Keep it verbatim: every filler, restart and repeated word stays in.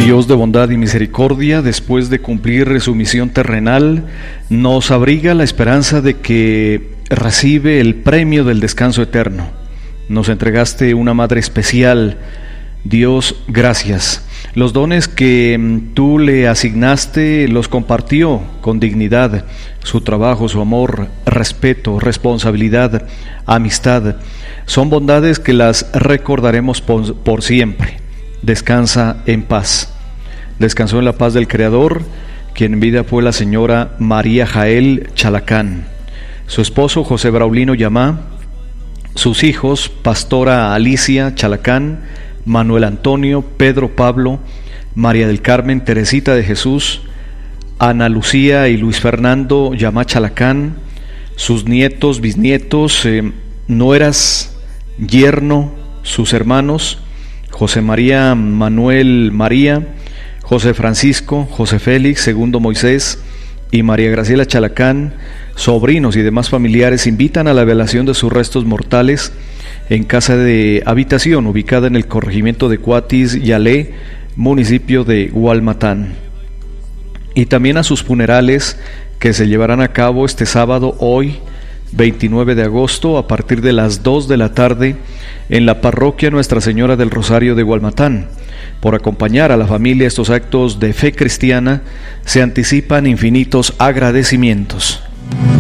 Dios de bondad y misericordia, después de cumplir su misión terrenal, nos abriga la esperanza de que recibe el premio del descanso eterno. Nos entregaste una madre especial. Dios, gracias. Los dones que tú le asignaste los compartió con dignidad. Su trabajo, su amor, respeto, responsabilidad, amistad, son bondades que las recordaremos por, por siempre. Descansa en paz. Descansó en la paz del Creador, quien en vida fue la señora María Jael Chalacán, su esposo José Braulino Llamá, sus hijos Pastora Alicia Chalacán, Manuel Antonio, Pedro Pablo, María del Carmen, Teresita de Jesús, Ana Lucía y Luis Fernando Llamá Chalacán, sus nietos, bisnietos, eh, nueras, yerno, sus hermanos, José María Manuel María, José Francisco, José Félix, Segundo Moisés y María Graciela Chalacán, sobrinos y demás familiares, invitan a la velación de sus restos mortales en casa de habitación ubicada en el corregimiento de Cuatis Yalé, municipio de Hualmatán, y también a sus funerales que se llevarán a cabo este sábado, hoy veintinueve de agosto, a partir de las dos de la tarde en la parroquia Nuestra Señora del Rosario de Hualmatán. Por acompañar a la familia a estos actos de fe cristiana se anticipan infinitos agradecimientos.